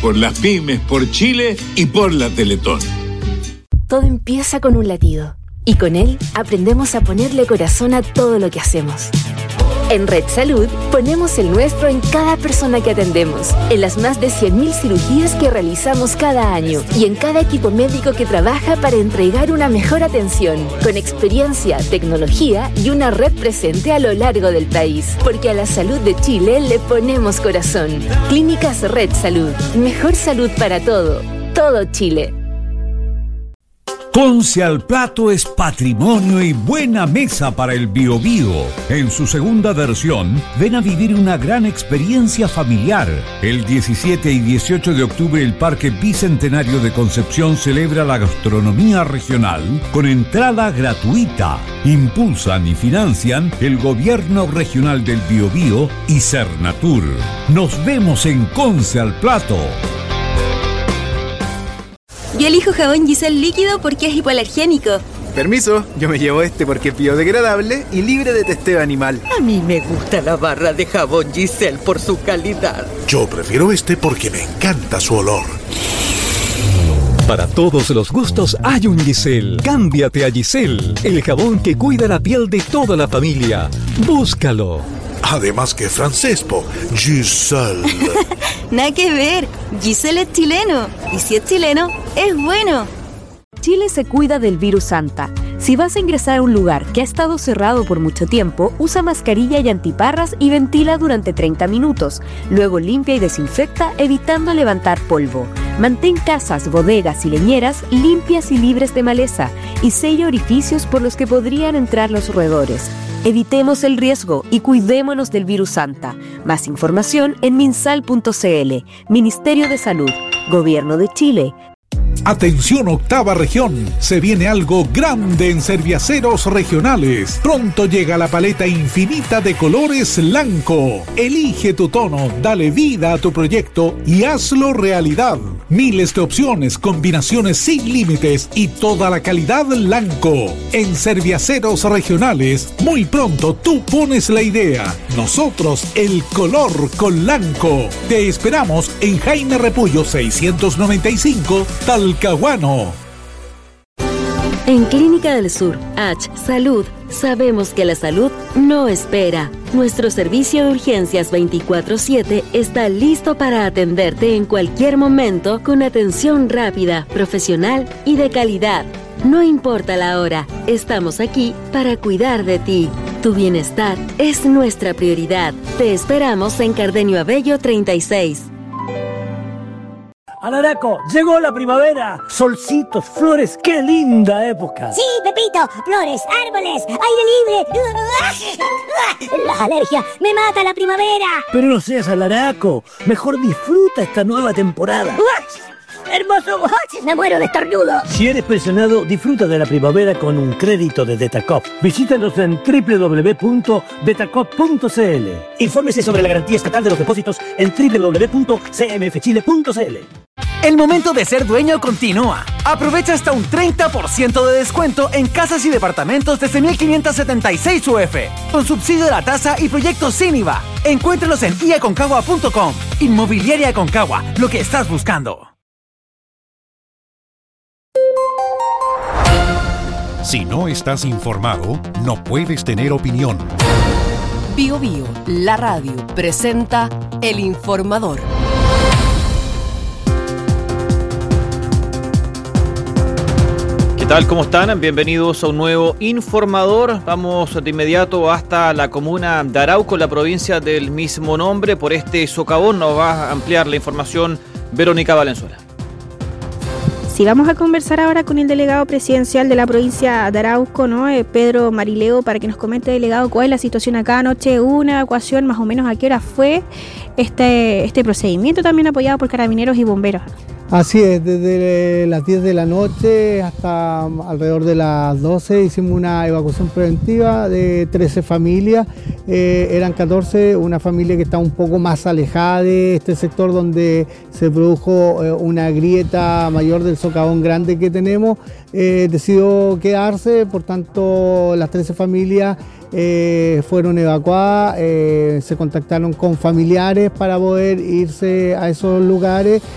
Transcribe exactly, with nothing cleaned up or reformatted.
por las pymes, por Chile y por la Teletón. Todo empieza con un latido y con él aprendemos a ponerle corazón a todo lo que hacemos. En Red Salud ponemos el nuestro en cada persona que atendemos, en las más de cien mil cirugías que realizamos cada año y en cada equipo médico que trabaja para entregar una mejor atención, con experiencia, tecnología y una red presente a lo largo del país. Porque a la salud de Chile le ponemos corazón. Clínicas Red Salud. Mejor salud para todo. Todo Chile. Conce al Plato es patrimonio y buena mesa para el Biobío. En su segunda versión, ven a vivir una gran experiencia familiar. El diecisiete y dieciocho de octubre, el Parque Bicentenario de Concepción celebra la gastronomía regional con entrada gratuita. Impulsan y financian el Gobierno Regional del Biobío y Cernatur. Nos vemos en Conce al Plato. Yo elijo jabón Giselle líquido porque es hipoalergénico. Permiso, yo me llevo este porque es biodegradable y libre de testeo animal. A mí me gusta la barra de jabón Giselle por su calidad. Yo prefiero este porque me encanta su olor. Para todos los gustos hay un Giselle. Cámbiate a Giselle, el jabón que cuida la piel de toda la familia. Búscalo. Además que francés, po. Giselle. Nada que ver. Giselle es chileno. Y si es chileno, es bueno. Chile se cuida del virus Santa. Si vas a ingresar a un lugar que ha estado cerrado por mucho tiempo, usa mascarilla y antiparras y ventila durante treinta minutos. Luego limpia y desinfecta, evitando levantar polvo. Mantén casas, bodegas y leñeras limpias y libres de maleza y sella orificios por los que podrían entrar los roedores. Evitemos el riesgo y cuidémonos del virus Santa. Más información en minsal punto c l. Ministerio de Salud. Gobierno de Chile. Atención octava región, se viene algo grande en Serviaceros Regionales. Pronto llega la paleta infinita de colores Lanco. Elige tu tono, dale vida a tu proyecto y hazlo realidad. Miles de opciones, combinaciones sin límites y toda la calidad Lanco. En Serviaceros Regionales, muy pronto tú pones la idea, nosotros el color con Lanco. Te esperamos en Jaime Repullo seiscientos noventa y cinco, Talcahuano. En Clínica del Sur, H Salud, sabemos que la salud no espera. Nuestro servicio de urgencias veinticuatro siete está listo para atenderte en cualquier momento con atención rápida, profesional y de calidad. No importa la hora, estamos aquí para cuidar de ti. Tu bienestar es nuestra prioridad. Te esperamos en Cardenio Abello treinta y seis. Alaraco, llegó la primavera. Solcitos, flores, qué linda época. Sí, Pepito, flores, árboles, aire libre. La alergia me mata la primavera. Pero no seas alaraco, mejor disfruta esta nueva temporada. ¡Hermoso! ¡Me muero de estornudo! Si eres pensionado, disfruta de la primavera con un crédito de Detacop. Visítanos en doble u doble u doble u punto detacop punto c l. Infórmese sobre la garantía estatal de los depósitos en doble u doble u doble u punto c m f chile punto c l. El momento de ser dueño continúa. Aprovecha hasta un treinta por ciento de descuento en casas y departamentos desde mil quinientos setenta y seis U F, con subsidio de la tasa y proyectos sin I V A. Encuéntralos en i aconcagua punto com. Inmobiliaria Aconcagua, lo que estás buscando. Si no estás informado, no puedes tener opinión. Bio Bio, la radio, presenta El Informador. ¿Qué tal? ¿Cómo están? Bienvenidos a un nuevo Informador. Vamos de inmediato hasta la comuna de Arauco, la provincia del mismo nombre. Por este socavón nos va a ampliar la información Verónica Valenzuela. Sí, vamos a conversar ahora con el delegado presidencial de la provincia de Arauco, ¿no? Eh, Pedro Marileo, para que nos comente, delegado, cuál es la situación acá anoche, una evacuación, más o menos a qué hora fue este, este procedimiento, también apoyado por carabineros y bomberos. Así es, desde las diez de la noche hasta alrededor de las doce hicimos una evacuación preventiva de trece familias, eh, eran catorce, una familia que está un poco más alejada de este sector donde se produjo eh, una grieta mayor del socavón grande que tenemos, eh, decidió quedarse, por tanto las trece familias eh, fueron evacuadas, eh, se contactaron con familiares para poder irse a esos lugares.